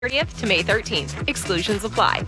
30th to May 13th. Exclusions apply.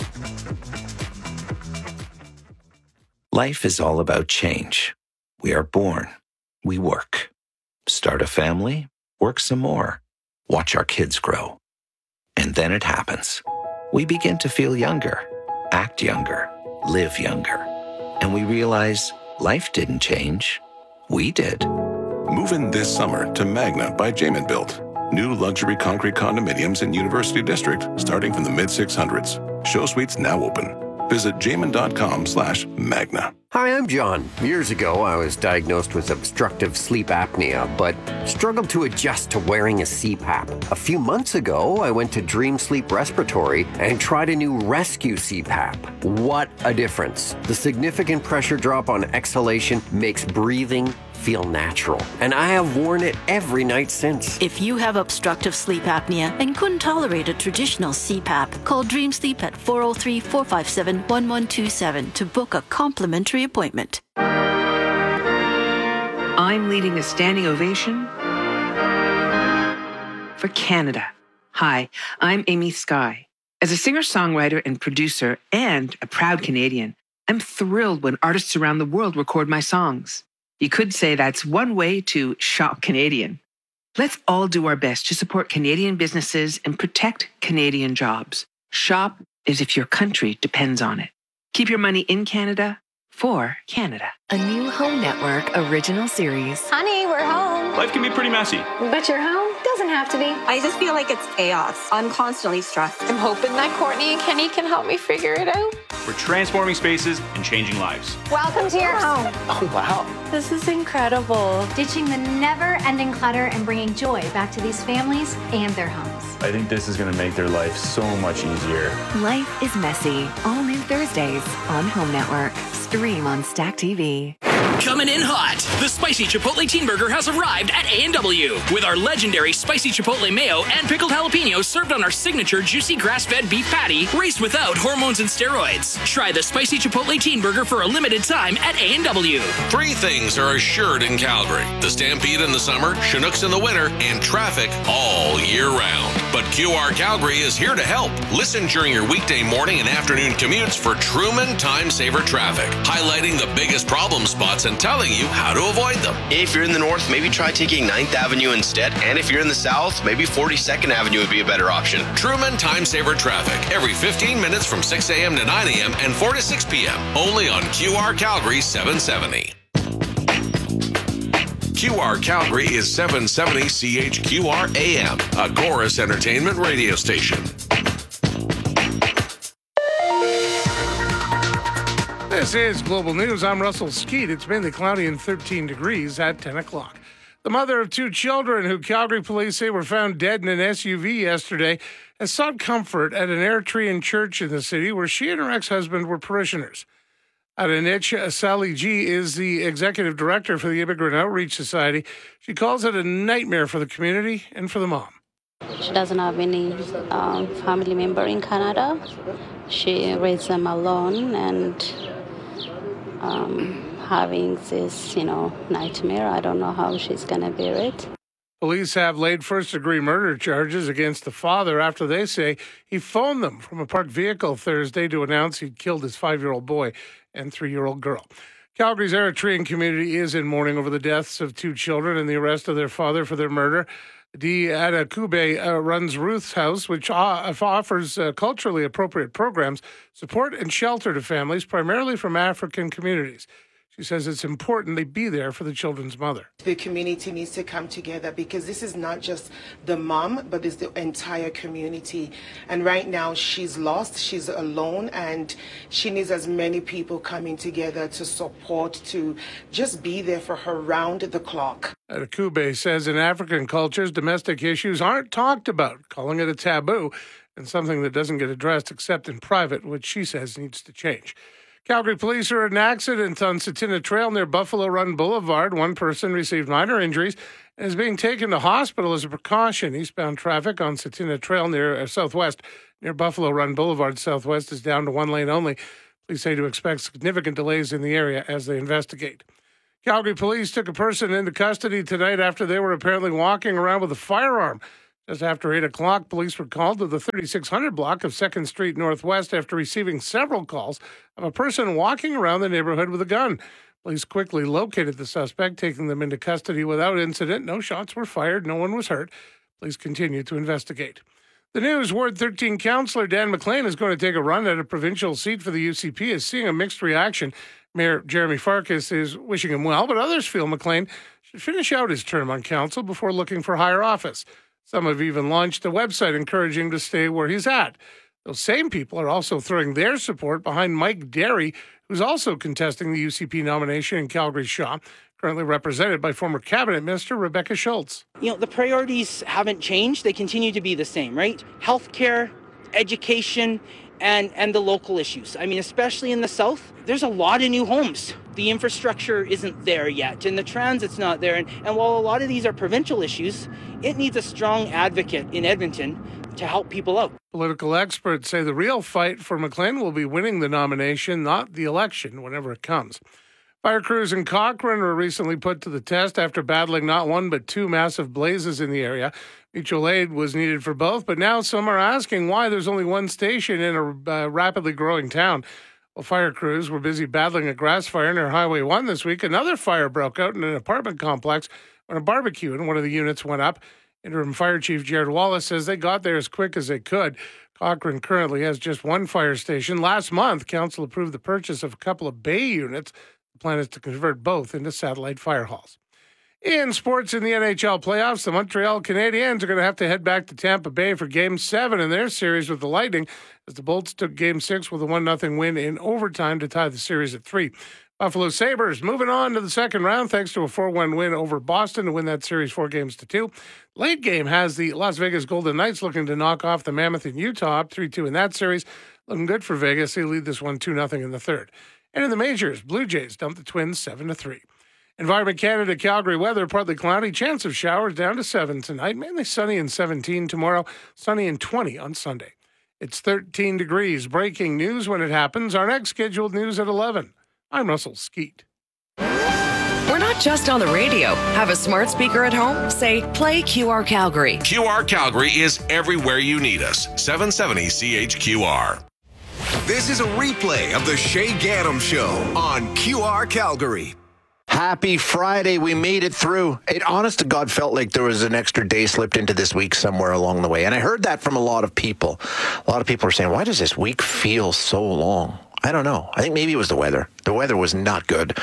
Life is all about change. We are born. We work. Start a family. Work some more. Watch our kids grow. And then it happens. We begin to feel younger, act younger, live younger. And we realize life didn't change. We did. Move in this summer to Magna by Jamin Built. New luxury concrete condominiums in University District starting from the mid-600s. Show suites now open. Visit jamin.com/magna. Hi, I'm John. Years ago, I was diagnosed with obstructive sleep apnea, but struggled to adjust to wearing a CPAP. A few months ago, I went to Dream Sleep Respiratory and tried a new Rescue CPAP. What a difference. The significant pressure drop on exhalation makes breathing feel natural, and I have worn it every night since. If you have obstructive sleep apnea and couldn't tolerate a traditional CPAP, call Dream Sleep at 403-457-1127 to book a complimentary appointment. I'm leading a standing ovation for Canada. Hi, I'm Amy Skye. As a singer-songwriter and producer and a proud Canadian, I'm thrilled when artists around the world record my songs. You could say that's one way to shop Canadian. Let's all do our best to support Canadian businesses and protect Canadian jobs. Shop as if your country depends on it. Keep your money in Canada for Canada. A new Home Network original series. Honey, we're home. Life can be pretty messy. But your home doesn't have to be. I just feel like it's chaos. I'm constantly stressed. I'm hoping that Courtney and Kenny can help me figure it out. We're transforming spaces and changing lives. Welcome to your home. Oh, wow. This is incredible. Ditching the never-ending clutter and bringing joy back to these families and their homes. I think this is going to make their life so much easier. Life is Messy. All new Thursdays on Home Network. Stream on Stack TV. Coming in hot, the Spicy Chipotle Teen Burger has arrived at A&W with our legendary Spicy Chipotle Mayo and pickled jalapenos served on our signature juicy grass-fed beef patty raised without hormones and steroids. Try the Spicy Chipotle Teen Burger for a limited time at A&W. Three things are assured in Calgary: the Stampede in the summer, Chinooks in the winter, and traffic all year round. But QR Calgary is here to help. Listen during your weekday morning and afternoon commutes for Truman Time Saver Traffic, highlighting the biggest problem spots and telling you how to avoid them. If you're in the north, maybe try taking 9th Avenue instead. And if you're in the south, maybe 42nd Avenue would be a better option. Truman Time Saver Traffic, every 15 minutes from 6 a.m. to 9 a.m. and 4 to 6 p.m. Only on QR Calgary 770. QR Calgary is 770 CHQR AM, a Chorus Entertainment radio station. This is Global News. I'm Russell Skeet. It's mainly cloudy and 13 degrees at 10 o'clock. The mother of two children who Calgary police say were found dead in an SUV yesterday has sought comfort at an Eritrean church in the city where she and her ex-husband were parishioners. Adanich Saliji is the executive director for the Immigrant Outreach Society. She calls it a nightmare for the community and for the mom. She doesn't have any family member in Canada. She raised them alone and having this, nightmare. I don't know how she's going to bear it. Police have laid first-degree murder charges against the father after they say he phoned them from a parked vehicle Thursday to announce he'd killed his 5-year-old boy and 3-year-old girl. Calgary's Eritrean community is in mourning over the deaths of two children and the arrest of their father for their murder. Di Adakube runs Ruth's House, which offers culturally appropriate programs, support and shelter to families, primarily from African communities. She says it's important they be there for the children's mother. The community needs to come together because this is not just the mom, but it's the entire community. And right now she's lost, she's alone, and she needs as many people coming together to support, to just be there for her round the clock. Adakube says in African cultures, domestic issues aren't talked about, calling it a taboo and something that doesn't get addressed except in private, which she says needs to change. Calgary police are in an accident on Satina Trail near Buffalo Run Boulevard. One person received minor injuries and is being taken to hospital as a precaution. Eastbound traffic on Satina Trail near southwest, near Buffalo Run Boulevard southwest, is down to one lane only. Police say to expect significant delays in the area as they investigate. Calgary police took a person into custody tonight after they were apparently walking around with a firearm Just after 8 o'clock, police were called to the 3600 block of 2nd Street Northwest after receiving several calls of a person walking around the neighborhood with a gun. Police quickly located the suspect, taking them into custody without incident. No shots were fired. No one was hurt. Police continue to investigate. The News Ward 13 councillor Dan McLean is going to take a run at a provincial seat for the UCP, is seeing a mixed reaction. Mayor Jeremy Farkas is wishing him well, but others feel McLean should finish out his term on council before looking for higher office. Some have even launched a website encouraging him to stay where he's at. Those same people are also throwing their support behind Mike Derry, who's also contesting the UCP nomination in Calgary Shaw, currently represented by former Cabinet Minister Rebecca Schultz. The priorities haven't changed. They continue to be the same, right? Healthcare, education, and the local issues. I mean, especially in the South, there's a lot of new homes. The infrastructure isn't there yet, and the transit's not there. And while a lot of these are provincial issues, it needs a strong advocate in Edmonton to help people out. Political experts say the real fight for McLean will be winning the nomination, not the election, whenever it comes. Fire crews in Cochrane were recently put to the test after battling not one but two massive blazes in the area. Mutual aid was needed for both, but now some are asking why there's only one station in a rapidly growing town. While fire crews were busy battling a grass fire near Highway 1 this week, another fire broke out in an apartment complex when a barbecue in one of the units went up. Interim Fire Chief Jared Wallace says they got there as quick as they could. Cochrane currently has just one fire station. Last month, council approved the purchase of a couple of bay units. The plan is to convert both into satellite fire halls. In sports in the NHL playoffs, the Montreal Canadiens are going to have to head back to Tampa Bay for Game 7 in their series with the Lightning, as the Bolts took Game 6 with a 1-0 win in overtime to tie the series at 3. Buffalo Sabres moving on to the second round thanks to a 4-1 win over Boston to win that series 4-2. Late game has the Las Vegas Golden Knights looking to knock off the Mammoth in Utah, up 3-2 in that series. Looking good for Vegas. They lead this one 2-0 in the third. And in the majors, Blue Jays dumped the Twins 7-3. Environment Canada, Calgary weather, partly cloudy, chance of showers down to 7 tonight, mainly sunny and 17 tomorrow, sunny and 20 on Sunday. It's 13 degrees. Breaking news when it happens. Our next scheduled news at 11. I'm Russell Skeet. We're not just on the radio. Have a smart speaker at home? Say, play QR Calgary. QR Calgary is everywhere you need us. 770 CHQR. This is a replay of the Shay Gaddam Show on QR Calgary. Happy Friday. We made it through. It, honest to God, felt like there was an extra day slipped into this week somewhere along the way. And I heard that from a lot of people. A lot of people are saying, why does this week feel so long? I don't know. I think maybe it was the weather. The weather was not good.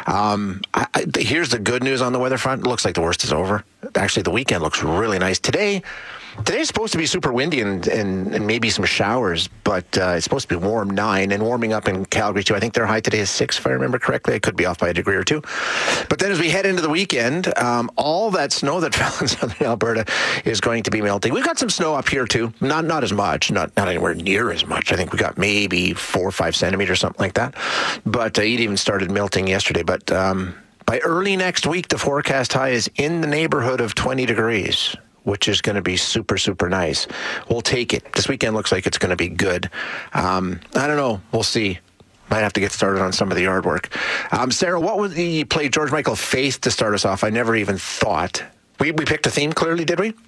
Here's the good news on the weather front. It looks like the worst is over. Actually, the weekend looks really nice. Today's supposed to be super windy and maybe some showers, but it's supposed to be warm 9 and warming up in Calgary too. I think their high today is 6, if I remember correctly. I could be off by a degree or two. But then as we head into the weekend, all that snow that fell in southern Alberta is going to be melting. We've got some snow up here too. Not as much, not anywhere near as much. I think we got maybe 4 or 5 centimeters, something like that. But it even started melting yesterday. But by early next week, the forecast high is in the neighborhood of 20 degrees. Which is going to be super, super nice. We'll take it. This weekend looks like it's going to be good. I don't know. We'll see. Might have to get started on some of the yard work. Sarah, what was you played George Michael Faith to start us off? I never even thought. We picked a theme clearly, did we?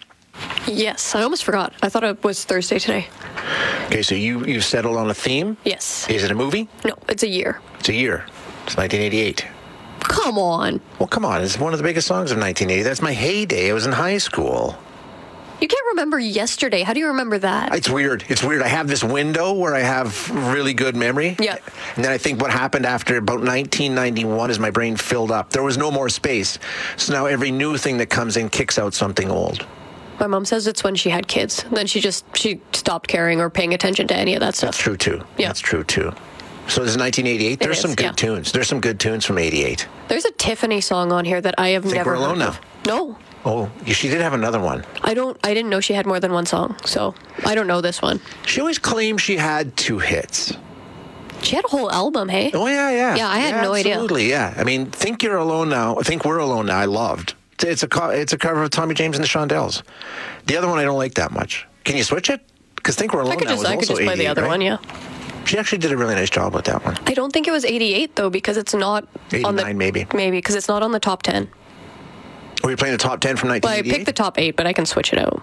Yes, I almost forgot. I thought it was Thursday today. Okay, so you settled on a theme? Yes. Is it a movie? No, it's a year. It's a year. It's 1988. Come on. Well, come on. It's one of the biggest songs of 1980. That's my heyday. I was in high school. You can't remember yesterday. How do you remember that? It's weird. I have this window where I have really good memory. Yeah. And then I think what happened after about 1991 is my brain filled up. There was no more space. So now every new thing that comes in kicks out something old. My mom says it's when she had kids. Then she stopped caring or paying attention to any of that stuff. That's true, too. Yeah. That's true, too. So this is 1988. There's some good tunes. There's some good tunes from 88. There's a Tiffany song on here that I have never heard. We're alone now. No. Oh, she did have another one. I didn't know she had more than one song, so I don't know this one. She always claimed she had 2 hits. She had a whole album, hey? Oh, yeah. Yeah, I had no idea. Absolutely, yeah. I mean, Think You're Alone Now. Think We're Alone Now. I loved. It's a cover of Tommy James and the Shondells. The other one I don't like that much. Can you switch it? Because Think We're Alone Now was also 88, I could just play the other one, yeah. She actually did a really nice job with that one. I don't think it was 88, though, because it's not 89 on the... maybe. Maybe, because it's not on the top 10. Were you playing the top 10 from 1988? Well, I picked the top 8, but I can switch it out.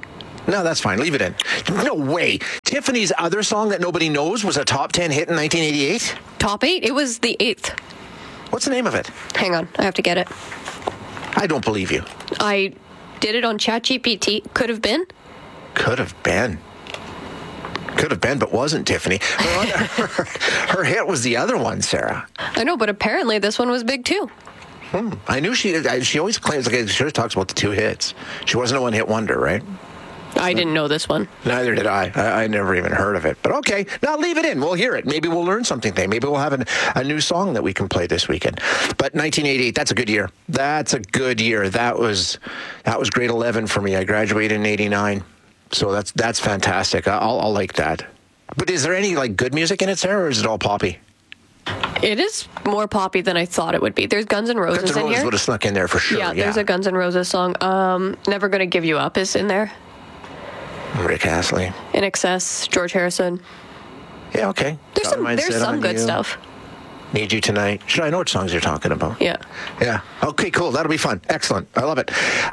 No, that's fine. Leave it in. No way. Tiffany's other song that nobody knows was a top 10 hit in 1988? Top 8? It was the 8th. What's the name of it? Hang on. I have to get it. I don't believe you. I did it on ChatGPT. Could have been. Could have been. Could have been, but wasn't Tiffany. Her hit was the other one, Sarah. I know, but apparently this one was big too. I knew she always claims, like, she always talks about the 2 hits. She wasn't a one-hit wonder, right? I didn't know this one. Neither did I. I never even heard of it. But okay, now leave it in. We'll hear it. Maybe we'll learn something today. Maybe we'll have a new song that we can play this weekend. But 1988, that's a good year. That's a good year. That was grade 11 for me. I graduated in 89. So that's fantastic. I'll like that. But is there any like good music in it, Sarah, or is it all poppy? It is more poppy than I thought it would be. There's Guns N' Roses Guns N' in Roses here. would have snuck in there for sure. Yeah, there's a Guns N' Roses song. Never Gonna Give You Up is in there. Rick Astley. In Excess, George Harrison. Yeah, okay. There's some good stuff. Need You Tonight. Should I know what songs you're talking about? Yeah. Yeah. Okay, cool. That'll be fun. Excellent. I love it.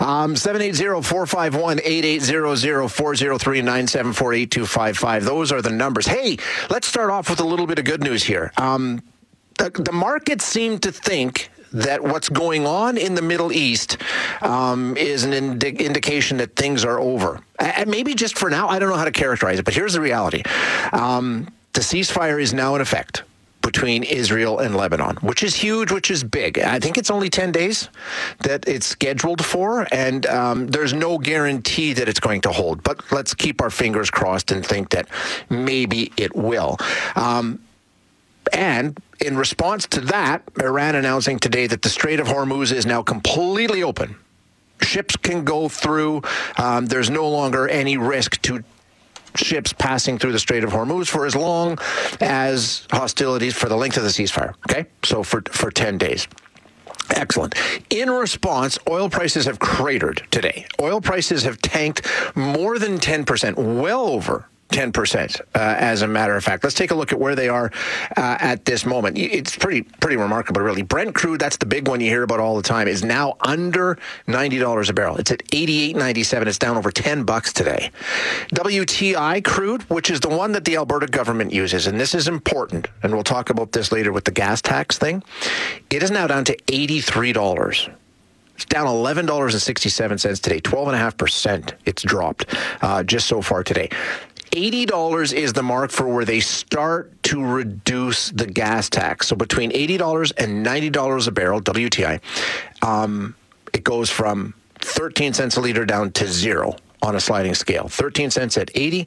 780-451-8800-403-974-8255. Those are the numbers. Hey, let's start off with a little bit of good news here. The markets seem to think that what's going on in the Middle East is an indication that things are over. And maybe just for now, I don't know how to characterize it, but here's the reality. The ceasefire is now in effect between Israel and Lebanon, which is huge, which is big. I think it's only 10 days that it's scheduled for, and there's no guarantee that it's going to hold. But let's keep our fingers crossed and think that maybe it will. And in response to that, Iran announcing today that the Strait of Hormuz is now completely open. Ships can go through. There's no longer any risk to ships passing through the Strait of Hormuz for as long as hostilities, for the length of the ceasefire. Okay? So for 10 days. Excellent. In response, oil prices have cratered today. Oil prices have tanked more than 10%, well over 10%, as a matter of fact. Let's take a look at where they are at this moment. It's pretty remarkable, really. Brent crude, that's the big one you hear about all the time, is now under $90 a barrel. It's at $88.97. It's down over $10 today. WTI crude, which is the one that the Alberta government uses, and this is important, and we'll talk about this later with the gas tax thing, it is now down to $83. It's down $11.67 today, 12.5%. It's dropped just so far today. $80 is the mark for where they start to reduce the gas tax. So between $80 and $90 a barrel, WTI, it goes from 13 cents a liter down to 0 on a sliding scale. 13 cents at 80,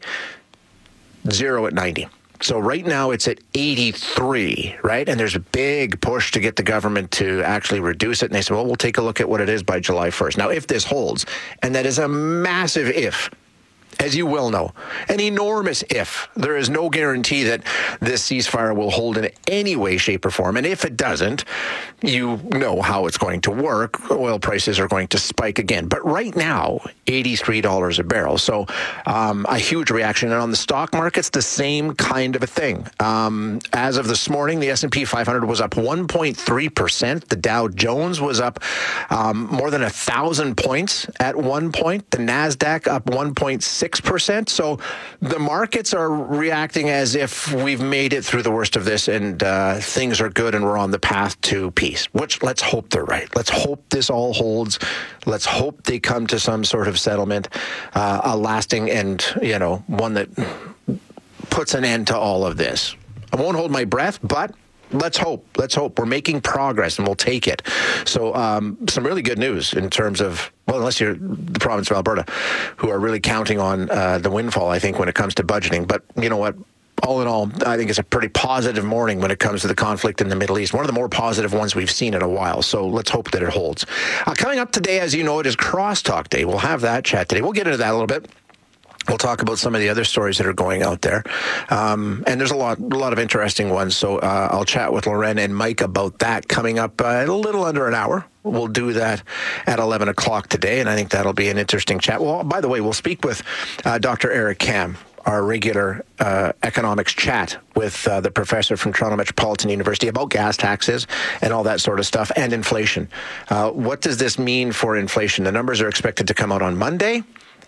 0 at 90. So right now it's at 83, right? And there's a big push to get the government to actually reduce it. And they said, well, we'll take a look at what it is by July 1st. Now, if this holds, and that is a massive if, as you will know, an enormous if. There is no guarantee that this ceasefire will hold in any way, shape, or form. And if it doesn't, you know how it's going to work. Oil prices are going to spike again. But right now, $83 a barrel. So a huge reaction. And on the stock markets, the same kind of a thing. As of this morning, the S&P 500 was up 1.3%. The Dow Jones was up more than 1,000 points at one point. The NASDAQ up 1.6%. So the markets are reacting as if we've made it through the worst of this and things are good and we're on the path to peace, which let's hope they're right. Let's hope this all holds. Let's hope they come to some sort of settlement, a lasting and, one that puts an end to all of this. I won't hold my breath, but let's hope. Let's hope. We're making progress, and we'll take it. So some really good news in terms of, well, unless you're the province of Alberta, who are really counting on the windfall, I think, when it comes to budgeting. But you know what? All in all, I think it's a pretty positive morning when it comes to the conflict in the Middle East. One of the more positive ones we've seen in a while. So let's hope that it holds. Coming up today, as you know, it is Crosstalk Day. We'll have that chat today. We'll get into that a little bit. We'll talk about some of the other stories that are going out there. And there's a lot of interesting ones. So I'll chat with Loren and Mike about that coming up in a little under an hour. We'll do that at 11 o'clock today, and I think that'll be an interesting chat. Well, by the way, we'll speak with Dr. Eric Kam, our regular economics chat with the professor from Toronto Metropolitan University about gas taxes and all that sort of stuff, and inflation. What does this mean for inflation? The numbers are expected to come out on Monday.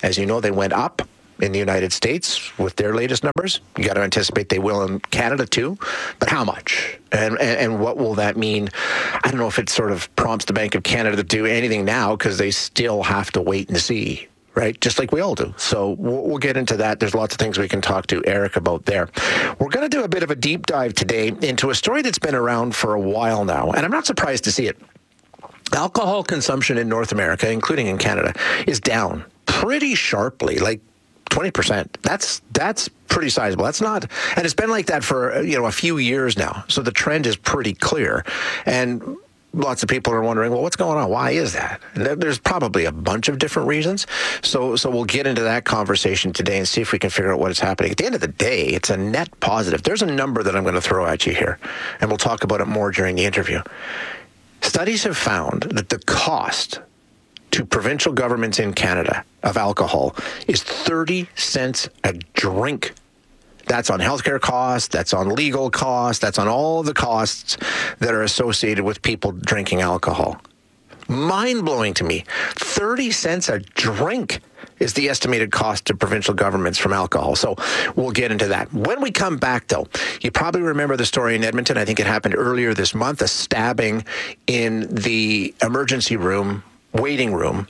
As you know, they went up in the United States with their latest numbers. You got to anticipate they will in Canada too, but how much? And what will that mean? I don't know if it sort of prompts the Bank of Canada to do anything now because they still have to wait and see, right? Just like we all do. So we'll get into that. There's lots of things we can talk to Eric about there. We're going to do a bit of a deep dive today into a story that's been around for a while now, and I'm not surprised to see it. Alcohol consumption in North America, including in Canada, is down pretty sharply, like 20%. That's pretty sizable. That's not, and it's been like that for a few years now. So the trend is pretty clear, and lots of people are wondering, well, what's going on? Why is that? And there's probably a bunch of different reasons. So we'll get into that conversation today and see if we can figure out what is happening. At the end of the day, it's a net positive. There's a number that I'm going to throw at you here, and we'll talk about it more during the interview. Studies have found that the cost to provincial governments in Canada of alcohol is 30 cents a drink. That's on healthcare costs, that's on legal costs, that's on all the costs that are associated with people drinking alcohol. Mind-blowing to me. 30 cents a drink is the estimated cost to provincial governments from alcohol. So we'll get into that. When we come back, though, you probably remember the story in Edmonton. I think it happened earlier this month, a stabbing in the emergency room, waiting room,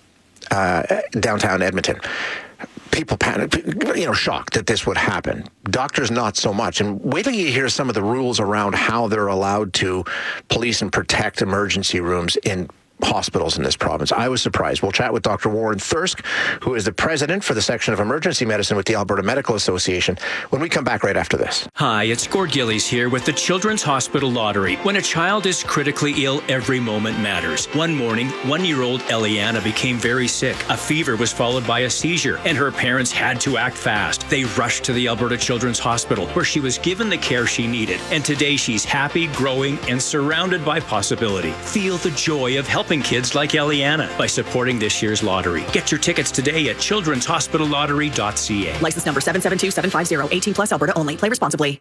downtown Edmonton. People panicked, shocked that this would happen. Doctors, not so much. And wait till you hear some of the rules around how they're allowed to police and protect emergency rooms in hospitals in this province. I was surprised. We'll chat with Dr. Warren Thirsk, who is the president for the section of emergency medicine with the Alberta Medical Association, when we come back right after this. Hi, it's Gord Gillies here with the Children's Hospital Lottery. When a child is critically ill, every moment matters. One morning, 1-year-old Eliana became very sick. A fever was followed by a seizure, and her parents had to act fast. They rushed to the Alberta Children's Hospital, where she was given the care she needed. And today she's happy, growing, and surrounded by possibility. Feel the joy of helping kids like Eliana by supporting this year's lottery. Get your tickets today at childrenshospitallottery.ca. License number 772750, 18 plus Alberta only. Play responsibly.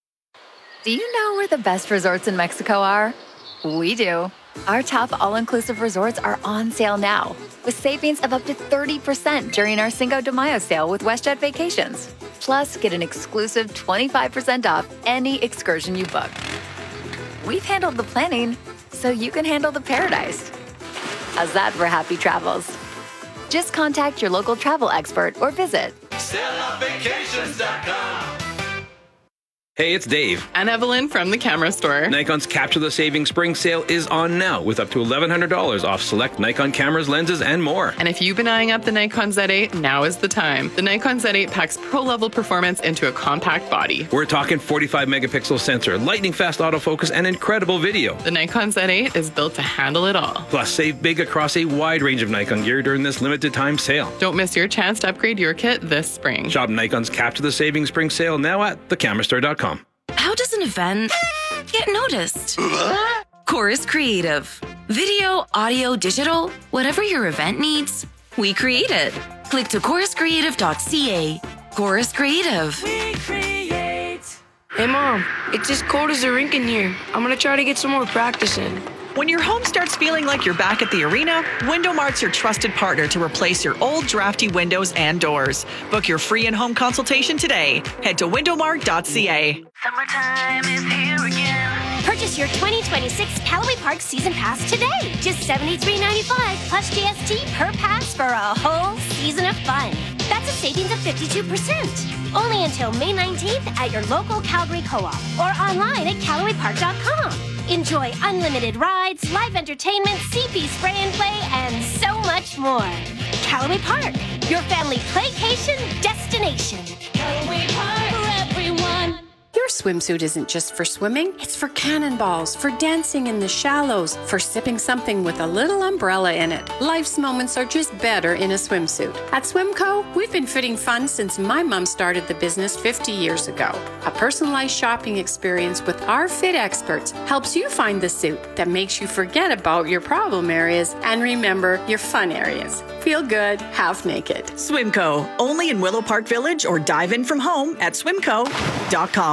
Do you know where the best resorts in Mexico are? We do. Our top all-inclusive resorts are on sale now, with savings of up to 30% during our Cinco de Mayo sale with WestJet Vacations. Plus, get an exclusive 25% off any excursion you book. We've handled the planning, so you can handle the paradise. How's that for happy travels? Just contact your local travel expert or visit StellaVacations.com. Hey, it's Dave. And Evelyn from the camera store. Nikon's Capture the Savings Spring Sale is on now with up to $1,100 off select Nikon cameras, lenses, and more. And if you've been eyeing up the Nikon Z8, now is the time. The Nikon Z8 packs pro-level performance into a compact body. We're talking 45-megapixel sensor, lightning-fast autofocus, and incredible video. The Nikon Z8 is built to handle it all. Plus, save big across a wide range of Nikon gear during this limited-time sale. Don't miss your chance to upgrade your kit this spring. Shop Nikon's Capture the Savings Spring Sale now at thecamerastore.com. How does an event get noticed? Chorus Creative. Video, audio, digital, whatever your event needs, we create it. Click to choruscreative.ca. Chorus Creative. We create. Hey Mom, it's as cold as a rink in here. I'm gonna try to get some more practice in. When your home starts feeling like you're back at the arena, Window Mart's your trusted partner to replace your old drafty windows and doors. Book your free in-home consultation today. Head to windowmart.ca. Summertime is here again. Purchase your 2026 Callaway Park Season Pass today. Just $73.95 plus GST per pass for a whole season of fun. That's a savings of 52%. Only until May 19th at your local Calgary Co-op or online at CallawayPark.com. Enjoy unlimited rides, live entertainment, CP spray and play, and so much more. Callaway Park, your family playcation destination. Callaway Park for everyone. Your swimsuit isn't just for swimming, it's for cannonballs, for dancing in the shallows, for sipping something with a little umbrella in it. Life's moments are just better in a swimsuit. At Swimco, we've been fitting fun since my mom started the business 50 years ago. A personalized shopping experience with our fit experts helps you find the suit that makes you forget about your problem areas and remember your fun areas. Feel good, half naked. Swimco, only in Willow Park Village or dive in from home at swimco.com.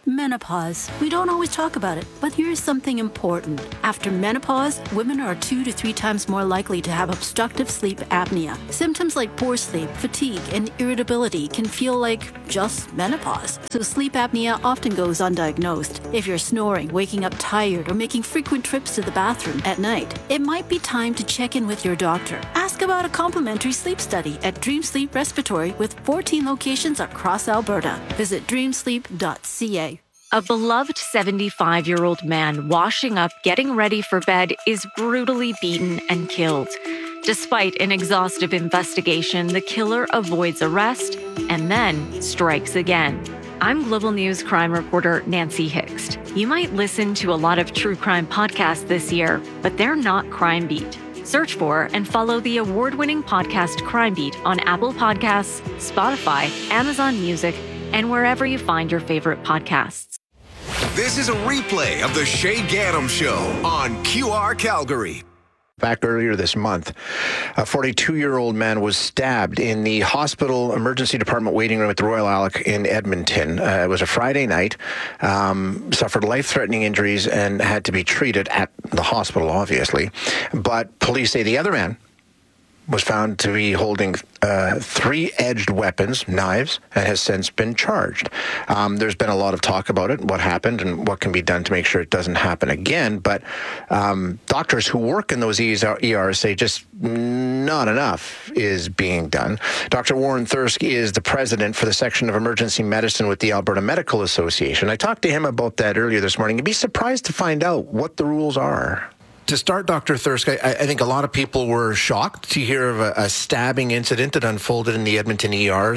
Menopause. We don't always talk about it, but here's something important. After menopause, women are 2 to 3 times more likely to have obstructive sleep apnea. Symptoms like poor sleep, fatigue, and irritability can feel like just menopause. So sleep apnea often goes undiagnosed. If you're snoring, waking up tired, or making frequent trips to the bathroom at night, it might be time to check in with your doctor. Ask about a complimentary sleep study at Dream Sleep Respiratory with 14 locations across Alberta. Visit dreamsleep.ca. A beloved 75-year-old man washing up, getting ready for bed, is brutally beaten and killed. Despite an exhaustive investigation, the killer avoids arrest and then strikes again. I'm Global News crime reporter Nancy Hixt. You might listen to a lot of true crime podcasts this year, but they're not Crime Beat. Search for and follow the award-winning podcast Crime Beat on Apple Podcasts, Spotify, Amazon Music, and wherever you find your favorite podcasts. This is a replay of the Shay Gaddam Show on QR Calgary. Back earlier this month, a 42-year-old man was stabbed in the hospital emergency department waiting room at the Royal Alec in Edmonton. It was a Friday night, suffered life-threatening injuries and had to be treated at the hospital, obviously. But police say the other man was found to be holding 3-edged weapons, knives, and has since been charged. There's been a lot of talk about it, what happened, and what can be done to make sure it doesn't happen again. But doctors who work in those ERs say just not enough is being done. Dr. Warren Thirsk is the president for the section of emergency medicine with the Alberta Medical Association. I talked to him about that earlier this morning. You'd be surprised to find out what the rules are. To start, Dr. Thirsk, I think a lot of people were shocked to hear of a stabbing incident that unfolded in the Edmonton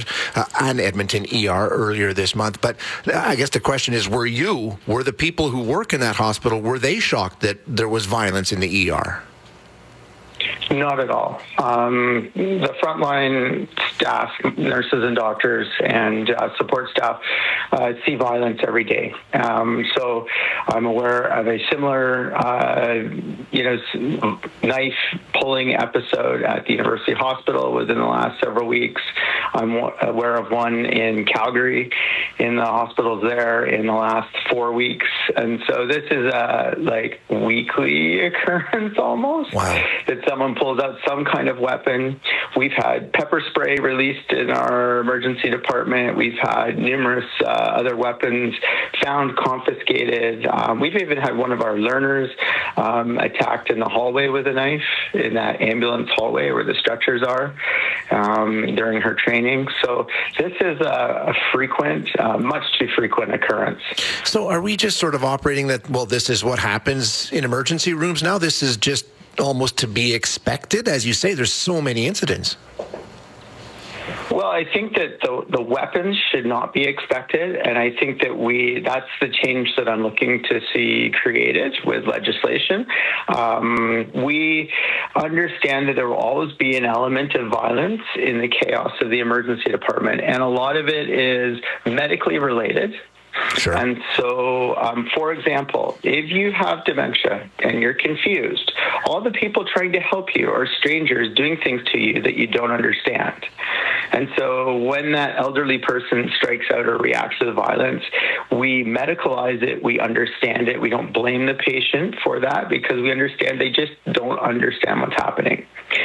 ER earlier this month. But I guess the question is, were the people who work in that hospital, were they shocked that there was violence in the ER? Not at all. The frontline staff, nurses and doctors and support staff see violence every day. So I'm aware of a similar, knife pulling episode at the University Hospital within the last several weeks. I'm aware of one in Calgary in the hospitals there in the last 4 weeks. And so this is a weekly occurrence almost. Wow. That someone pulls out some kind of weapon. We've had pepper spray released in our emergency department. We've had numerous other weapons found, confiscated. We've even had one of our learners attacked in the hallway with a knife in that ambulance hallway where the stretchers are during her training. So this is a frequent, much too frequent occurrence. So are we just sort of operating that, well, this is what happens in emergency rooms now? This is just almost to be expected? As you say, there's so many incidents. Well, I think that the weapons should not be expected, and I think that that's the change that I'm looking to see created with legislation. We understand that there will always be an element of violence in the chaos of the emergency department, and a lot of it is medically related. Sure. And so, for example, if you have dementia and you're confused, all the people trying to help you are strangers doing things to you that you don't understand. And so when that elderly person strikes out or reacts to the violence, we medicalize it, we understand it, we don't blame the patient for that because we understand they just don't understand what's happening.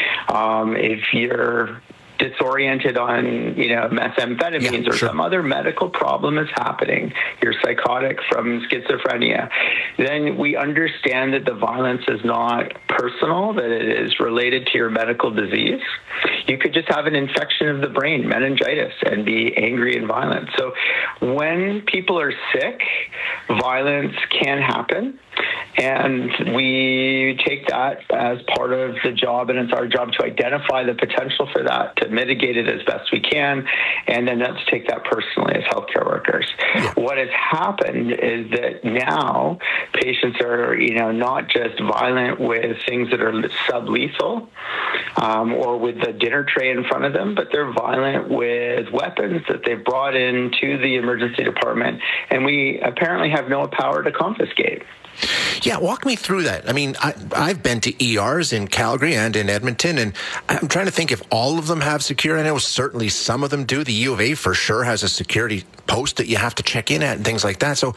If you're disoriented on, methamphetamines or some other medical problem is happening, you're psychotic from schizophrenia, then we understand that the violence is not personal, that it is related to your medical disease. You could just have an infection of the brain, meningitis, and be angry and violent. So when people are sick, violence can happen. And we take that as part of the job, and it's our job to identify the potential for that, to mitigate it as best we can, and then not to take that personally as healthcare workers. Yeah. What has happened is that now patients are, not just violent with things that are sublethal or with the dinner tray in front of them, but they're violent with weapons that they've brought into the emergency department, and we apparently have no power to confiscate. Yeah, walk me through that. I mean, I've been to ERs in Calgary and in Edmonton, and I'm trying to think if all of them have security. I know certainly some of them do. The U of A for sure has a security post that you have to check in at and things like that. So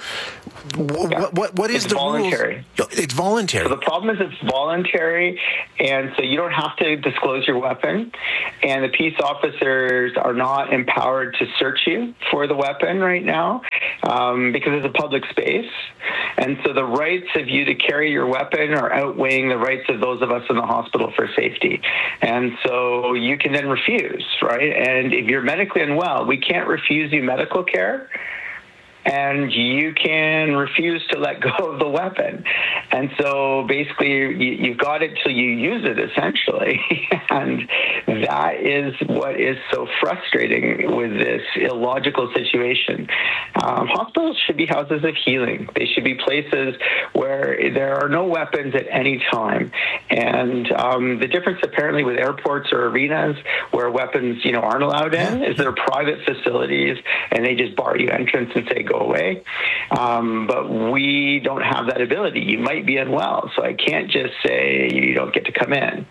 what is the voluntary. Rules? It's voluntary. So the problem is it's voluntary, and so you don't have to disclose your weapon, and the peace officers are not empowered to search you for the weapon right now because it's a public space. And so the rights of you to carry your weapon are outweighing the rights of those of us in the hospital for safety. And so you can then refuse, right? And if you're medically unwell, we can't refuse you medical care. And you can refuse to let go of the weapon. And so basically you've got it till you use it, essentially. And that is what is so frustrating with this illogical situation. Hospitals should be houses of healing. They should be places where there are no weapons at any time. And the difference apparently with airports or arenas where weapons, aren't allowed in is they're private facilities and they just bar you entrance and say, go away. But we don't have that ability. You might be unwell, so I can't just say you don't get to come in.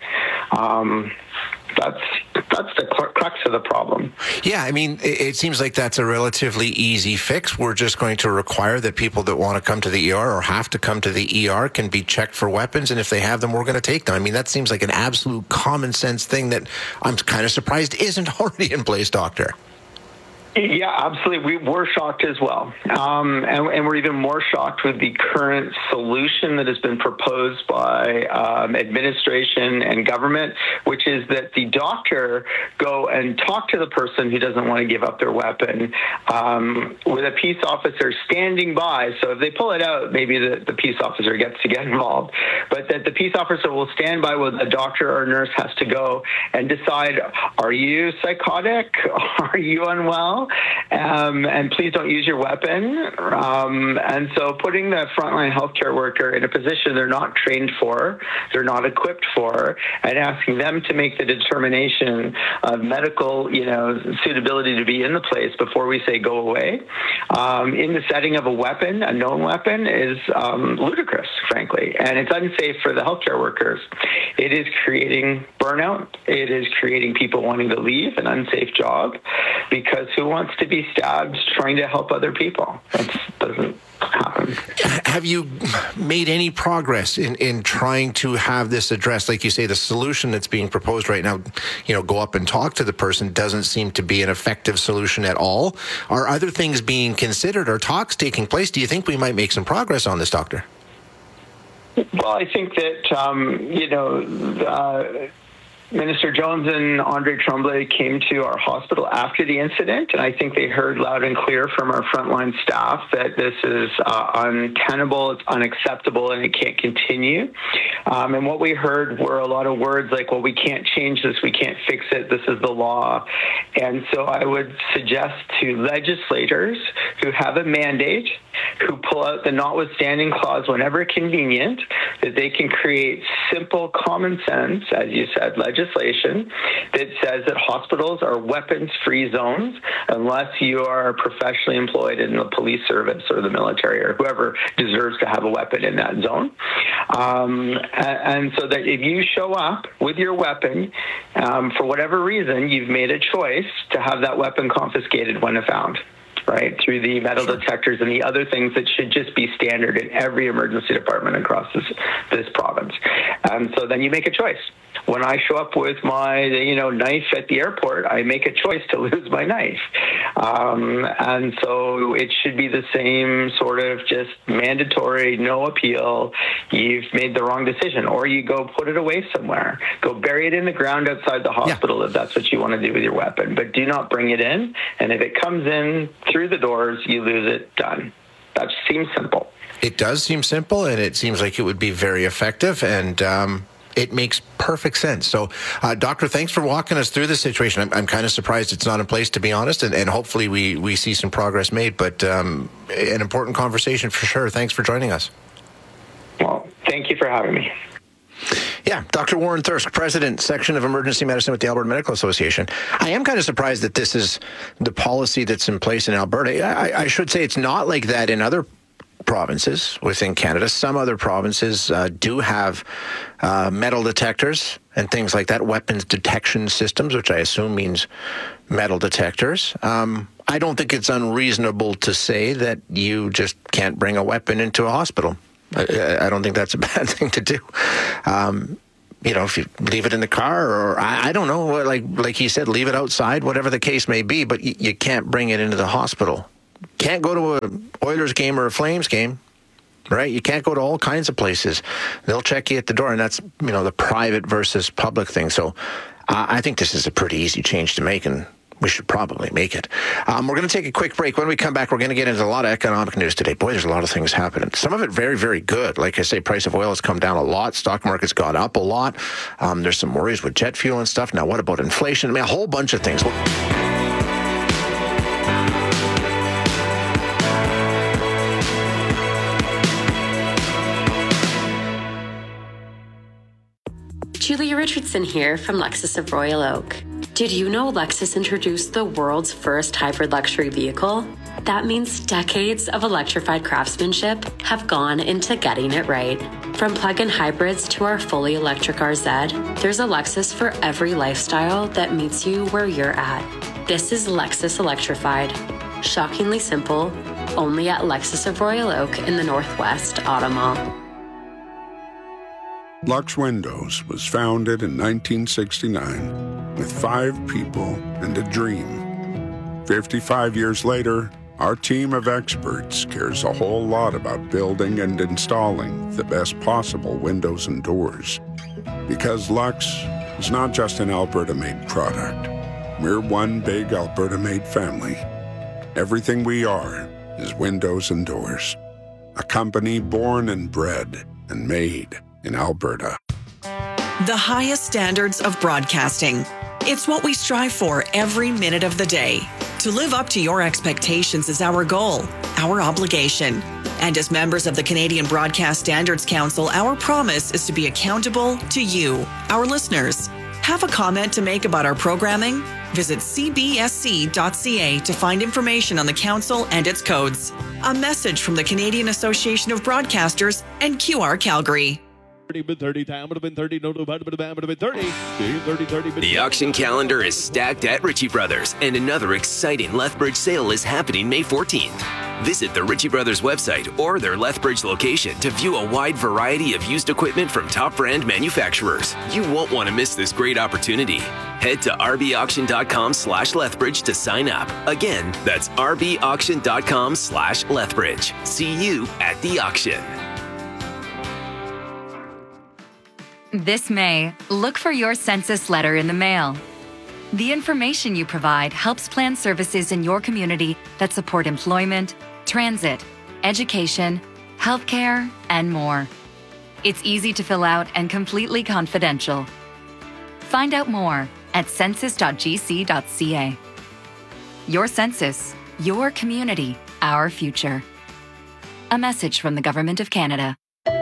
That's the crux of the problem. Yeah, I mean, it seems like that's a relatively easy fix. We're just going to require that people that want to come to the ER or have to come to the ER can be checked for weapons, and if they have them, we're going to take them. I mean, that seems like an absolute common sense thing that I'm kind of surprised isn't already in place, Doctor. Yeah, absolutely. We're shocked as well. And we're even more shocked with the current solution that has been proposed by administration and government, which is that the doctor go and talk to the person who doesn't want to give up their weapon with a peace officer standing by. So if they pull it out, maybe the peace officer gets to get involved. But that the peace officer will stand by where the doctor or nurse has to go and decide, are you psychotic? Are you unwell? And please don't use your weapon. And so putting the frontline healthcare worker in a position they're not trained for, they're not equipped for, and asking them to make the determination of medical, suitability to be in the place before we say go away, in the setting of a weapon, a known weapon, is ludicrous, frankly. And it's unsafe for the healthcare workers. It is creating burnout. It is creating people wanting to leave an unsafe job because who wants to be stabbed trying to help other people? That doesn't happen. Have you made any progress in trying to have this addressed? Like you say, the solution that's being proposed right now, go up and talk to the person, doesn't seem to be an effective solution at all. Are other things being considered? Are talks taking place? Do you think we might make some progress on this, Doctor? Well, I think that, Minister Jones and Andre Tremblay came to our hospital after the incident, and I think they heard loud and clear from our frontline staff that this is untenable, it's unacceptable, and it can't continue. And what we heard were a lot of words like, well, we can't change this, we can't fix it, this is the law. And so I would suggest to legislators who have a mandate, who pull out the notwithstanding clause whenever convenient, that they can create simple, common sense, as you said, legislation that says that hospitals are weapons-free zones unless you are professionally employed in the police service or the military or whoever deserves to have a weapon in that zone. And so that if you show up with your weapon, for whatever reason, you've made a choice to have that weapon confiscated when found. Right, through the metal detectors and the other things that should just be standard in every emergency department across this province. And so then you make a choice. When I show up with my, knife at the airport, I make a choice to lose my knife. And so it should be the same sort of just mandatory, no appeal. You've made the wrong decision, or you go put it away somewhere. Go bury it in the ground outside the hospital if that's what you want to do with your weapon. But do not bring it in. And if it comes in through the doors, you lose it. Done. That seems simple. It does seem simple, and it seems like it would be very effective. And it makes perfect sense. So, Doctor, thanks for walking us through this situation. I'm kind of surprised it's not in place, to be honest, and hopefully we see some progress made. But an important conversation for sure. Thanks for joining us. Well, thank you for having me. Yeah, Dr. Warren Thirsk, President, Section of Emergency Medicine with the Alberta Medical Association. I am kind of surprised that this is the policy that's in place in Alberta. I should say it's not like that in other provinces within Canada. Some other provinces do have metal detectors and things like that, weapons detection systems, which I assume means metal detectors. I don't think it's unreasonable to say that you just can't bring a weapon into a hospital. I don't think that's a bad thing to do. If you leave it in the car, or I don't know, like he said, leave it outside, whatever the case may be, but you can't bring it into the hospital. Can't go to an Oilers game or a Flames game, right? You can't go to all kinds of places. They'll check you at the door, and that's, the private versus public thing. So I think this is a pretty easy change to make, and we should probably make it. We're going to take a quick break. When we come back, we're going to get into a lot of economic news today. Boy, there's a lot of things happening. Some of it very, very good. Like I say, price of oil has come down a lot. Stock market's gone up a lot. There's some worries with jet fuel and stuff. Now, what about inflation? A whole bunch of things. Julia Richardson here from Lexus of Royal Oak. Did you know Lexus introduced the world's first hybrid luxury vehicle? That means decades of electrified craftsmanship have gone into getting it right. From plug-in hybrids to our fully electric RZ, there's a Lexus for every lifestyle that meets you where you're at. This is Lexus Electrified. Shockingly simple, only at Lexus of Royal Oak in the Northwest Auto Mall. Lux Windows was founded in 1969 with 5 people and a dream. 55 years later, our team of experts cares a whole lot about building and installing the best possible windows and doors. Because Lux is not just an Alberta-made product. We're one big Alberta-made family. Everything we are is windows and doors. A company born and bred and made in Alberta. The highest standards of broadcasting. It's what we strive for every minute of the day. To live up to your expectations is our goal, our obligation. And as members of the Canadian Broadcast Standards Council, our promise is to be accountable to you, our listeners. Have a comment to make about our programming? Visit cbsc.ca to find information on the council and its codes. A message from the Canadian Association of Broadcasters and QR Calgary. The auction calendar is stacked at Ritchie Brothers, and another exciting Lethbridge sale is happening May 14th. Visit the Ritchie Brothers website or their Lethbridge location to view a wide variety of used equipment from top brand manufacturers. You won't want to miss this great opportunity. Head to rbauction.com/Lethbridge to sign up. Again, that's rbauction.com/Lethbridge. See you at the auction. This May, look for your census letter in the mail. The information you provide helps plan services in your community that support employment, transit, education, healthcare, and more. It's easy to fill out and completely confidential. Find out more at census.gc.ca. Your census, your community, our future. A message from the Government of Canada.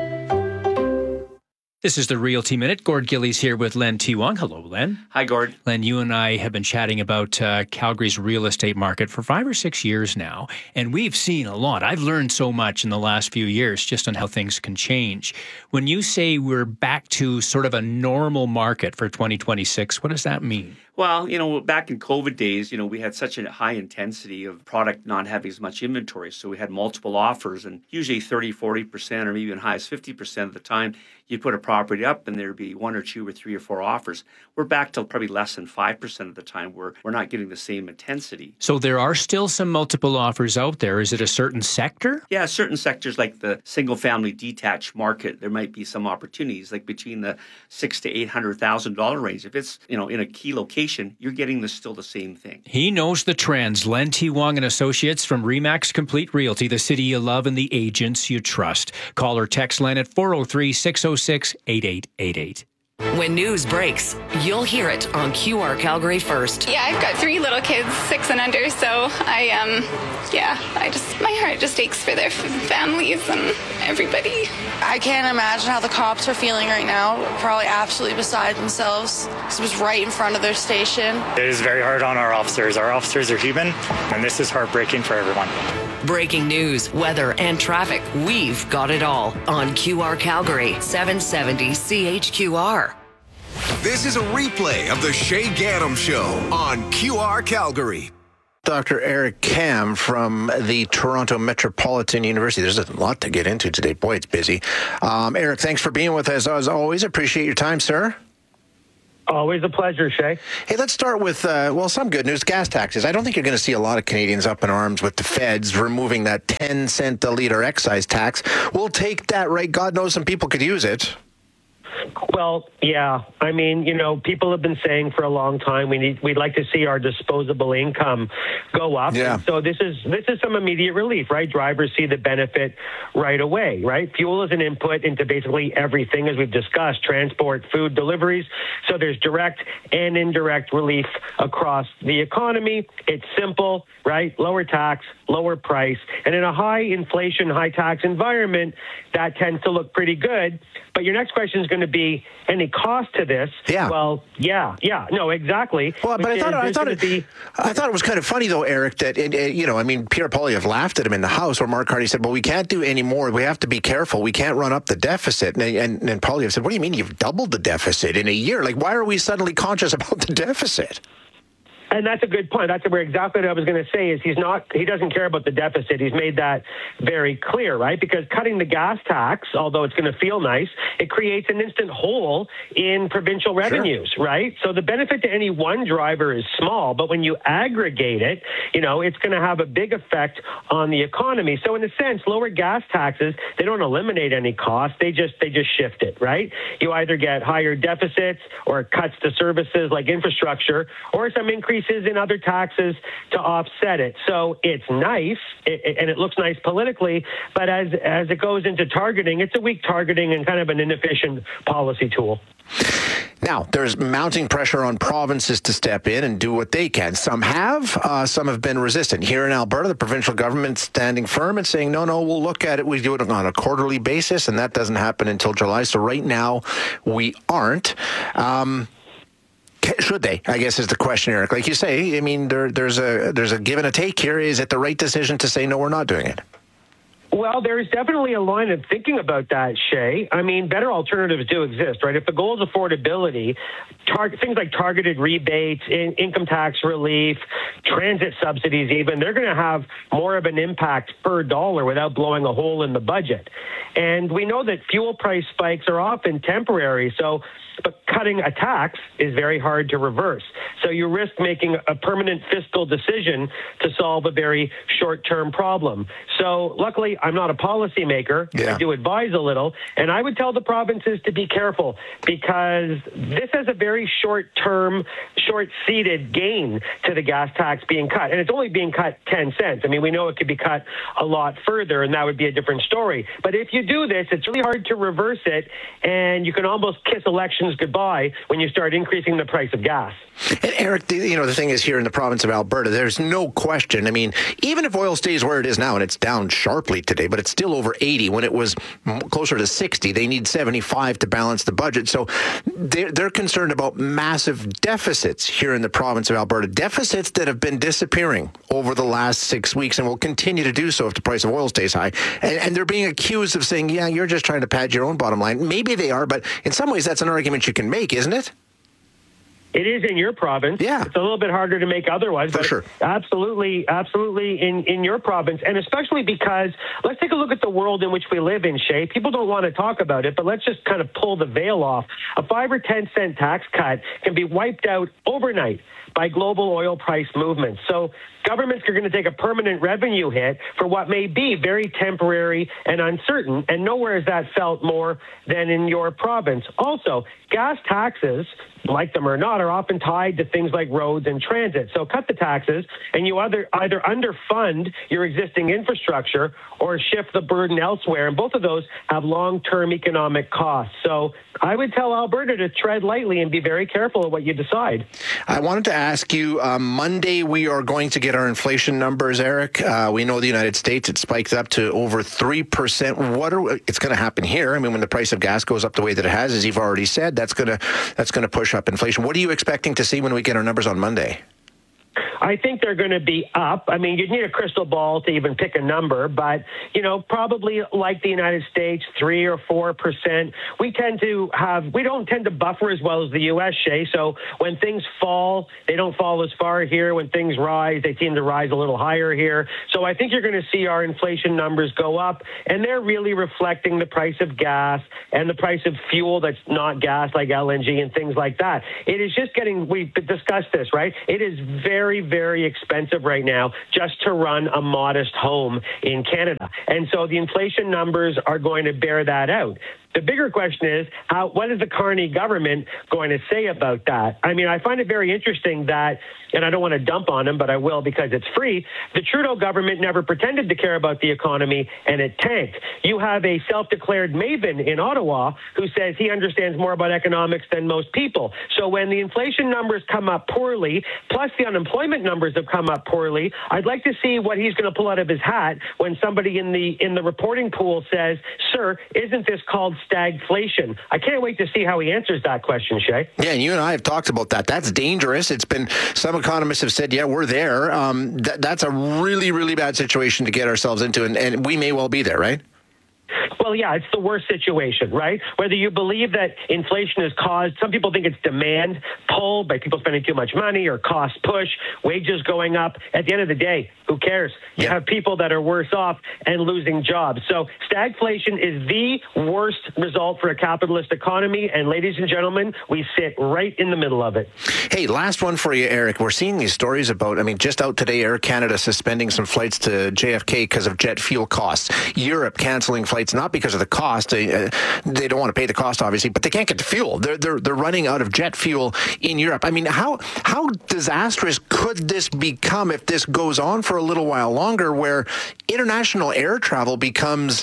This is the Realty Minute. Gord Gillies here with Len T. Wong. Hello, Len. Hi, Gord. Len, you and I have been chatting about Calgary's real estate market for 5 or 6 years now, and we've seen a lot. I've learned so much in the last few years just on how things can change. When you say we're back to sort of a normal market for 2026, what does that mean? Well, back in COVID days, we had such a high intensity of product not having as much inventory. So we had multiple offers, and usually 30, 40%, or maybe even high as 50% of the time, you'd put a property up and there'd be 1 or 2 or 3 or 4 offers. We're back to probably less than 5% of the time where we're not getting the same intensity. So there are still some multiple offers out there. Is it a certain sector? Yeah, certain sectors like the single-family detached market, there might be some opportunities, like between the $600,000 to $800,000 range. If it's, in a key location, you're getting still the same thing. He knows the trends. Len T. Wong and Associates from RE/MAX Complete Realty, the city you love and the agents you trust. Call or text Len at 403-606-8888. When news breaks, you'll hear it on QR Calgary first. Yeah, I've got 3 little kids, 6 and under, so my heart just aches for their families and everybody. I can't imagine how the cops are feeling right now. Probably absolutely beside themselves because it was right in front of their station. It is very hard on our officers. Our officers are human, and this is heartbreaking for everyone. Breaking news, weather, and traffic. We've got it all on QR Calgary, 770 CHQR. This is a replay of the Shay Gaddam Show on QR Calgary. Dr. Eric Kam from the Toronto Metropolitan University. There's a lot to get into today. Boy, it's busy. Eric, thanks for being with us. As always, appreciate your time, sir. Always a pleasure, Shay. Hey, let's start with, some good news. Gas taxes. I don't think you're going to see a lot of Canadians up in arms with the feds removing that 10-cent a litre excise tax. We'll take that, right? God knows some people could use it. Well, yeah. I mean, people have been saying for a long time we'd like to see our disposable income go up. Yeah. And so this is some immediate relief, right? Drivers see the benefit right away, right? Fuel is an input into basically everything, as we've discussed, transport, food, deliveries. So there's direct and indirect relief across the economy. It's simple, right? Lower tax, lower price. And in a high inflation, high tax environment, that tends to look pretty good. But your next question is going to be any cost to this. Yeah. Well, yeah. No, exactly. Well, but I thought it was kind of funny, though, Eric, that, Pierre Poilievre laughed at him in the House, where Mark Hardy said, well, we can't do any more. We have to be careful. We can't run up the deficit. And Poilievre said, what do you mean you've doubled the deficit in a year? Like, why are we suddenly conscious about the deficit? And that's a good point. That's exactly what I was going to say is he doesn't care about the deficit. He's made that very clear, right? Because cutting the gas tax, although it's going to feel nice, it creates an instant hole in provincial revenues, right? So the benefit to any one driver is small, but when you aggregate it, it's going to have a big effect on the economy. So in a sense, lower gas taxes, they don't eliminate any cost. They just shift it, right? You either get higher deficits or cuts to services like infrastructure or some increases in other taxes to offset it. So it's nice, and it looks nice politically, but as it goes into targeting, it's a weak targeting and kind of an inefficient policy tool. Now, there's mounting pressure on provinces to step in and do what they can. Some have been resistant. Here in Alberta, the provincial government standing firm and saying, no, we'll look at it. We do it on a quarterly basis, and that doesn't happen until July. So right now, we aren't. Should they? I guess is the question, Eric. Like you say, I mean, there's a give and a take here. Is it the right decision to say, no, we're not doing it? Well, there's definitely a line of thinking about that, Shay. I mean, better alternatives do exist, right? If the goal is affordability, things like targeted rebates, income tax relief, transit subsidies even, they're going to have more of an impact per dollar without blowing a hole in the budget. And we know that fuel price spikes are often temporary, but cutting a tax is very hard to reverse. So you risk making a permanent fiscal decision to solve a very short-term problem. So luckily, I'm not a policymaker. Yeah. I do advise a little. And I would tell the provinces to be careful because this has a very short-term, short-seated gain to the gas tax being cut. And it's only being cut 10 cents. I mean, we know it could be cut a lot further, and that would be a different story. But if you do this, it's really hard to reverse it, and you can almost kiss elections goodbye when you start increasing the price of gas. And Eric, the thing is here in the province of Alberta, there's no question. I mean, even if oil stays where it is now, and it's down sharply today, but it's still over 80 when it was closer to 60, they need 75 to balance the budget. So they're concerned about massive deficits here in the province of Alberta, deficits that have been disappearing over the last 6 weeks and will continue to do so if the price of oil stays high. And they're being accused of saying, yeah, you're just trying to pad your own bottom line. Maybe they are, but in some ways that's an argument you can make, isn't it? It is in your province. Yeah. It's a little bit harder to make otherwise. For sure. Absolutely in your province. And especially because let's take a look at the world in which we live in, Shay. People don't want to talk about it, but let's just kind of pull the veil off. A 5 or 10 cent tax cut can be wiped out overnight by global oil price movements. So governments are going to take a permanent revenue hit for what may be very temporary and uncertain, and nowhere is that felt more than in your province. Also, gas taxes like them or not, are often tied to things like roads and transit. So cut the taxes, and you either underfund your existing infrastructure or shift the burden elsewhere. And both of those have long-term economic costs. So I would tell Alberta to tread lightly and be very careful of what you decide. I wanted to ask you, Monday we are going to get our inflation numbers, Eric. We know the United States, it spiked up to over 3%. It's going to happen here. I mean, when the price of gas goes up the way that it has, as you've already said, that's going to push up inflation. What are you expecting to see when we get our numbers on Monday? I think they're going to be up. I mean, you'd need a crystal ball to even pick a number, but, probably like the United States, 3 or 4%. We don't tend to buffer as well as the U.S., Shay. So when things fall, they don't fall as far here. When things rise, they seem to rise a little higher here. So I think you're going to see our inflation numbers go up, and they're really reflecting the price of gas and the price of fuel that's not gas, like LNG and things like that. It is just we've discussed this, right? It is very, very expensive right now just to run a modest home in Canada. And so the inflation numbers are going to bear that out. The bigger question is, what is the Carney government going to say about that? I mean, I find it very interesting that, and I don't want to dump on them, but I will because it's free, the Trudeau government never pretended to care about the economy, and it tanked. You have a self-declared maven in Ottawa who says he understands more about economics than most people. So when the inflation numbers come up poorly, plus the unemployment numbers have come up poorly, I'd like to see what he's going to pull out of his hat when somebody in the reporting pool says, "Sir, isn't this called stagflation?" I can't wait to see how he answers that question, Shay. Yeah, and you and I have talked about that. That's dangerous. It's been, some economists have said, yeah, we're there. That's a really, really bad situation to get ourselves into, and we may well be there, right? Well, yeah, it's the worst situation, right? Whether you believe that inflation is caused, some people think it's demand pull by people spending too much money or cost push, wages going up. At the end of the day, who cares? You have people that are worse off and losing jobs. So stagflation is the worst result for a capitalist economy. And ladies and gentlemen, we sit right in the middle of it. Hey, last one for you, Eric. We're seeing these stories about, just out today, Air Canada suspending some flights to JFK because of jet fuel costs. Europe canceling flights, not because of the cost. They don't want to pay the cost, obviously, but they can't get the fuel. They're running out of jet fuel in Europe. I mean, how disastrous could this become if this goes on for a little while longer, where international air travel becomes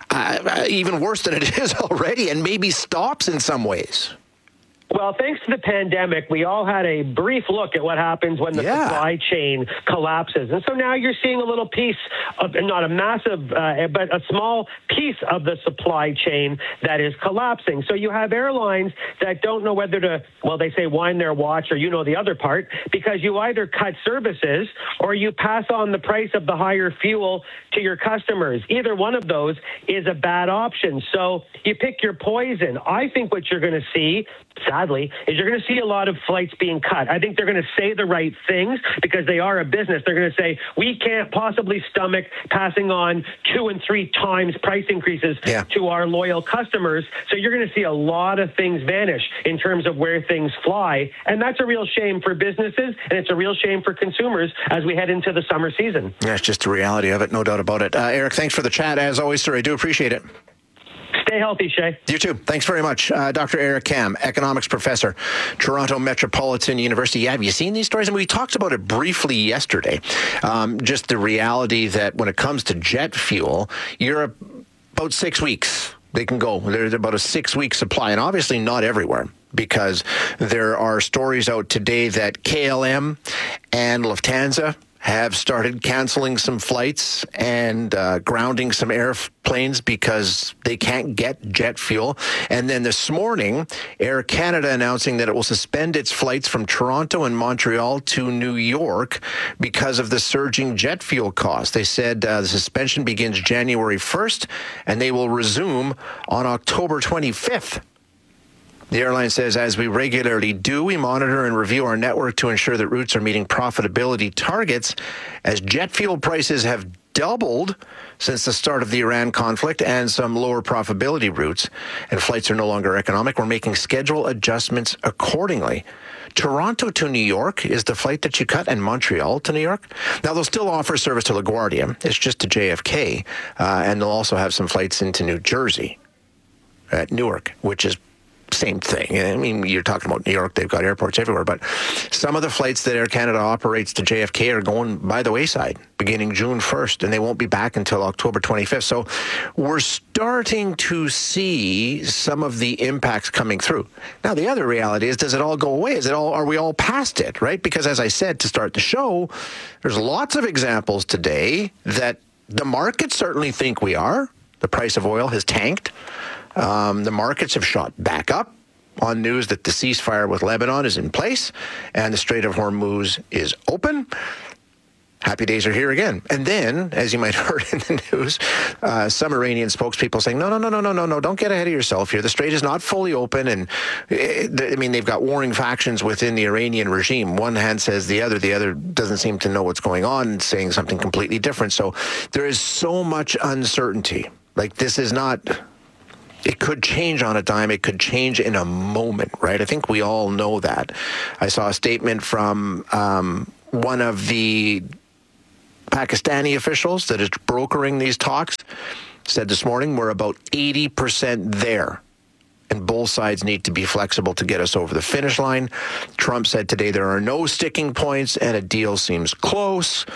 even worse than it is already and maybe stops in some ways? Well, thanks to the pandemic, we all had a brief look at what happens when the supply chain collapses. And so now you're seeing a little piece of, not a massive, but a small piece of the supply chain that is collapsing. So you have airlines that don't know whether to, well, they say wind their watch, or the other part, because you either cut services or you pass on the price of the higher fuel to your customers. Either one of those is a bad option. So you pick your poison. I think what you're going to see, sadly, is you're going to see a lot of flights being cut. I think they're going to say the right things because they are a business. They're going to say, we can't possibly stomach passing on 2 and 3 times price increases to our loyal customers. So you're going to see a lot of things vanish in terms of where things fly. And that's a real shame for businesses, and it's a real shame for consumers as we head into the summer season. Yeah, it's just the reality of it, no doubt about it. Eric, thanks for the chat. As always, sir, I do appreciate it. Stay healthy, Shay. You too. Thanks very much. Dr. Eric Kam, economics professor, Toronto Metropolitan University. Yeah, have you seen these stories? And we talked about it briefly yesterday. Just the reality that when it comes to jet fuel, Europe, about 6 weeks. They can go. There's about a 6-week supply, and obviously not everywhere, because there are stories out today that KLM and Lufthansa have started canceling some flights and grounding some airplanes because they can't get jet fuel. And then this morning, Air Canada announcing that it will suspend its flights from Toronto and Montreal to New York because of the surging jet fuel costs. They said the suspension begins January 1st, and they will resume on October 25th. The airline says, as we regularly do, we monitor and review our network to ensure that routes are meeting profitability targets, as jet fuel prices have doubled since the start of the Iran conflict and some lower profitability routes, and flights are no longer economic. We're making schedule adjustments accordingly. Toronto to New York is the flight that you cut, and Montreal to New York. Now, they'll still offer service to LaGuardia. It's just to JFK, and they'll also have some flights into New Jersey at Newark, which is same thing. I mean, you're talking about New York, they've got airports everywhere, but some of the flights that Air Canada operates to JFK are going by the wayside beginning June 1st, and they won't be back until October 25th. So we're starting to see some of the impacts coming through. Now, the other reality is, does it all go away? Are we all past it, right? Because as I said to start the show, there's lots of examples today that the markets certainly think we are. The price of oil has tanked. The markets have shot back up on news that the ceasefire with Lebanon is in place and the Strait of Hormuz is open. Happy days are here again. And then, as you might have heard in the news, some Iranian spokespeople saying, no, don't get ahead of yourself here. The strait is not fully open. And they've got warring factions within the Iranian regime. One hand says the other doesn't seem to know what's going on, saying something completely different. So there is so much uncertainty. Like, this is not... It could change on a dime. It could change in a moment, right? I think we all know that. I saw a statement from one of the Pakistani officials that is brokering these talks, said this morning, we're about 80% there. And both sides need to be flexible to get us over the finish line. Trump said today there are no sticking points and a deal seems close.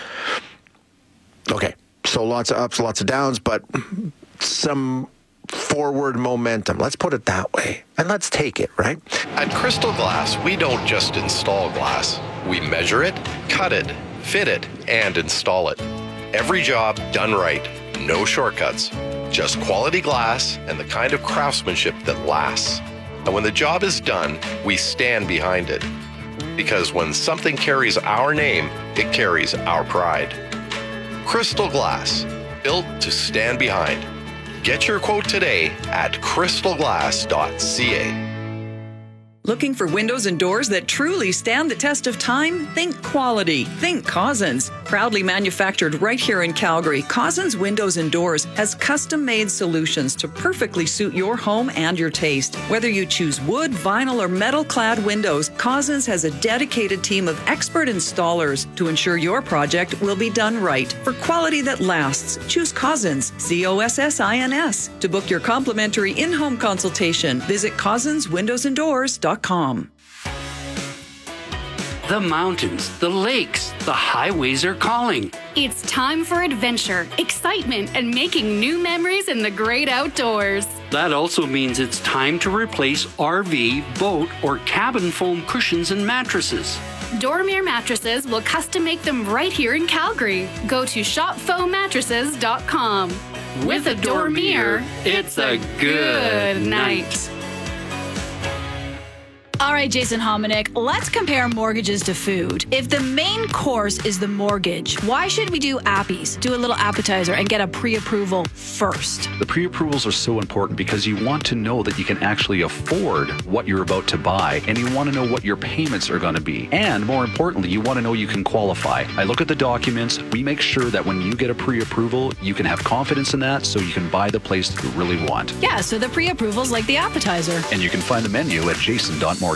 Okay, so lots of ups, lots of downs, but some forward momentum. Let's put it that way. And let's take it, right? At Crystal Glass, we don't just install glass. We measure it, cut it, fit it, and install it. Every job done right. No shortcuts. Just quality glass and the kind of craftsmanship that lasts. And when the job is done, we stand behind it. Because when something carries our name, it carries our pride. Crystal Glass, built to stand behind. Get your quote today at crystalglass.ca. Looking for windows and doors that truly stand the test of time? Think quality. Think Cousins. Proudly manufactured right here in Calgary, Cousins Windows and Doors has custom-made solutions to perfectly suit your home and your taste. Whether you choose wood, vinyl, or metal-clad windows, Cousins has a dedicated team of expert installers to ensure your project will be done right. For quality that lasts, choose Cousins, COSSINS. To book your complimentary in-home consultation, visit CousinsWindowsandDoors.com. The mountains, the lakes, the highways are calling. It's time for adventure, excitement, and making new memories in the great outdoors. That also means it's time to replace RV, boat, or cabin foam cushions and mattresses. Dormier Mattresses will custom make them right here in Calgary. Go to shopfoammattresses.com. With a Dormier, it's a good night. All right, Jason Hominick, let's compare mortgages to food. If the main course is the mortgage, why should we do appies, do a little appetizer, and get a pre-approval first? The pre-approvals are so important because you want to know that you can actually afford what you're about to buy, and you want to know what your payments are going to be. And more importantly, you want to know you can qualify. I look at the documents. We make sure that when you get a pre-approval, you can have confidence in that so you can buy the place that you really want. Yeah, so the pre-approval's like the appetizer. And you can find the menu at jason.mortgage.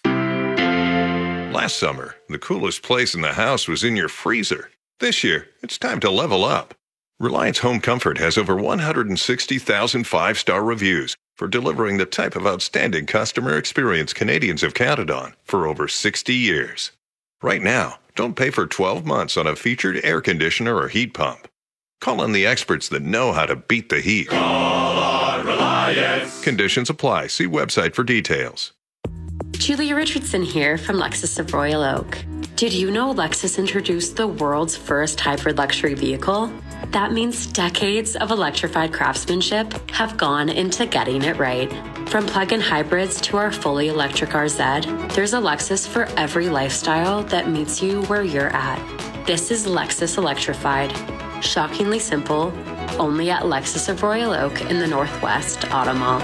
Last summer, the coolest place in the house was in your freezer. This year, it's time to level up. Reliance Home Comfort has over 160,000 five-star reviews for delivering the type of outstanding customer experience Canadians have counted on for over 60 years. Right now, don't pay for 12 months on a featured air conditioner or heat pump. Call on the experts that know how to beat the heat. Call on Reliance. Conditions apply. See website for details. Julia Richardson here from Lexus of Royal Oak. Did you know Lexus introduced the world's first hybrid luxury vehicle? That means decades of electrified craftsmanship have gone into getting it right. From plug-in hybrids to our fully electric RZ, there's a Lexus for every lifestyle that meets you where you're at. This is Lexus Electrified. Shockingly simple, only at Lexus of Royal Oak in the Northwest Auto Mall.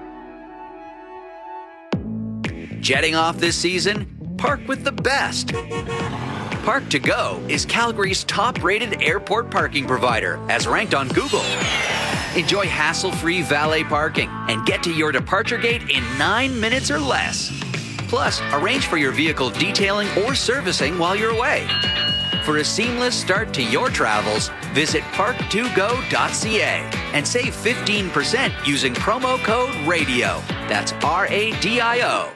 Jetting off this season? Park with the best. Park to Go is Calgary's top-rated airport parking provider, as ranked on Google. Enjoy hassle-free valet parking and get to your departure gate in 9 minutes or less. Plus, arrange for your vehicle detailing or servicing while you're away. For a seamless start to your travels, Visit park2go.ca and save 15% using promo code RADIO. That's RADIO.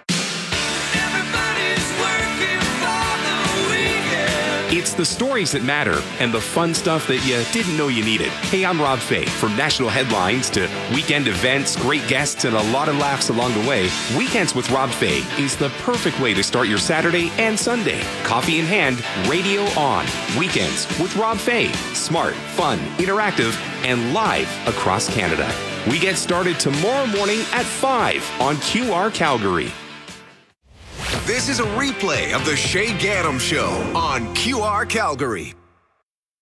It's the stories that matter and the fun stuff that you didn't know you needed. Hey, I'm Rob Fay. From national headlines to weekend events, great guests, and a lot of laughs along the way, Weekends with Rob Fay is the perfect way to start your Saturday and Sunday. Coffee in hand, radio on. Weekends with Rob Fay. Smart, fun, interactive, and live across Canada. We get started tomorrow morning at 5 on QR Calgary. This is a replay of the Shay Gaddam Show on QR Calgary.